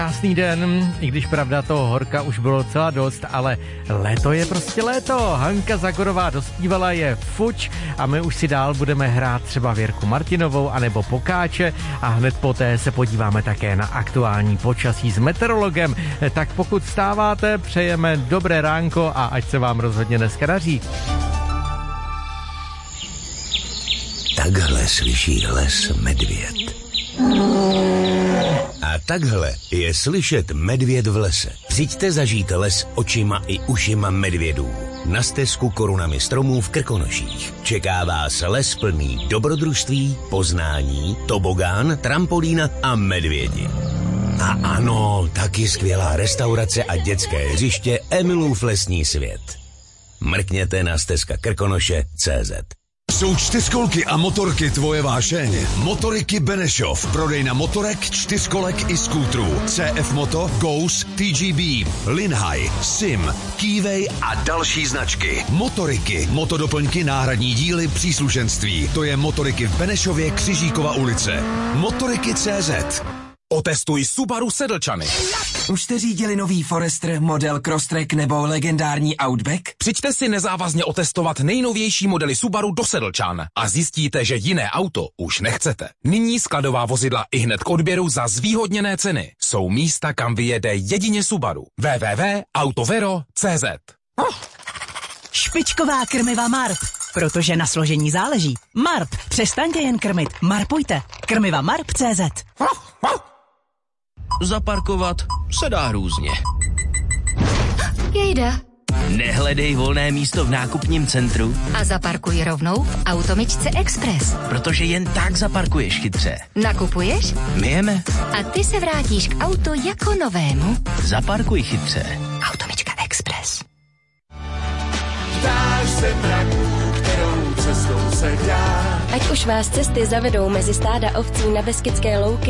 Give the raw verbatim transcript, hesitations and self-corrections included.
Krásný den, i když pravda toho horka už bylo docela dost, ale léto je prostě léto. Hanka Zagorová dospívala, je fuč a my už si dál budeme hrát třeba Věrku Martinovou anebo Pokáče a hned poté se podíváme také na aktuální počasí s meteorologem. Tak pokud vstáváte, přejeme dobré ránko a ať se vám rozhodně dneska daří. Takhle slyší les medvěd. A takhle je slyšet medvěd v lese. Přijďte zažít les očima i ušima medvědů. Na stezku korunami stromů v Krkonoších. Čeká vás les plný dobrodružství, poznání, tobogán, trampolína a medvědi. A ano, taky skvělá restaurace a dětské hřiště Emilův lesní svět. Mrkněte na stezka krkonoše tečka cé zet. Jsou čtyřkolky a motorky tvoje vášeň? Motoriky Benešov. Prodejna motorek, čtyřkolek i skútrů. C F Moto, Ghost, T G B, Linhai, Sim, Keyway a další značky. Motoriky, motodoplňky, náhradní díly, příslušenství. To je Motoriky v Benešově, Křižíkova ulice. Motoriky tečka cé zet. Otestuj Subaru Sedlčany. Už jste řídili nový Forester, model Crosstrek nebo legendární Outback? Přijďte si nezávazně otestovat nejnovější modely Subaru do Sedlčan a zjistíte, že jiné auto už nechcete. Nyní skladová vozidla i hned k odběru za zvýhodněné ceny. Jsou místa, kam vyjede jedině Subaru. w w w tečka autovero tečka cé zet. Oh. Špičková krmiva Marp. Protože na složení záleží. Marp. Přestaňte jen krmit. Marpujte. Krmiva Marp tečka cé zet. Oh. Oh. Zaparkovat se dá různě. Jejda. Nehledej volné místo v nákupním centru a zaparkuj rovnou v Automečce Express. Protože jen tak zaparkuješ chytře. Nakupuješ? My jeme. A ty se vrátíš k autu jako novému. Zaparkuj chytře. Automečka Express. Ptáš se mraků, kterou cestou se dá. Ať už vás cesty zavedou mezi stáda ovcí na Beskydské louky